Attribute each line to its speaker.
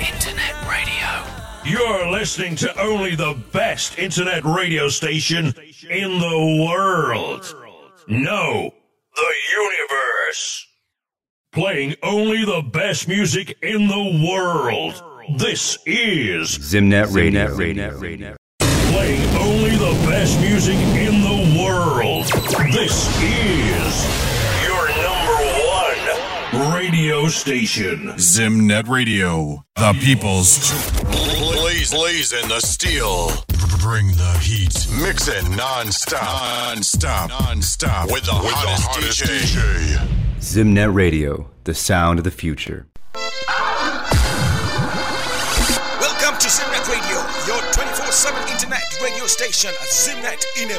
Speaker 1: Internet radio.
Speaker 2: You're listening to only the best internet radio station in the world. No, the universe. Playing only the best music in the world. This is
Speaker 3: Zimnet Radio.
Speaker 2: Playing only the best music in the world. This is your number one radio station.
Speaker 4: Zimnet Radio, the people's.
Speaker 5: Blazing the steel.
Speaker 4: Bring the heat.
Speaker 5: Mixing non-stop with the hottest DJ.
Speaker 3: Zimnet Radio, the sound of the future.
Speaker 6: Welcome to Zimnet Radio, your 24/7 internet radio station at Zimnet in a